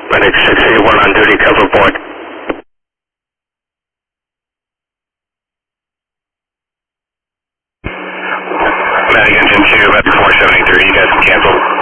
Medic 681 on duty, cover board. Medic engine 2, about 473, you guys can cancel.